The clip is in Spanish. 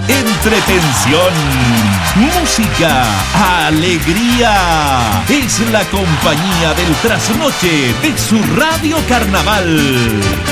entretención, música, alegría. Es la compañía del trasnoche de su Radio Carnaval.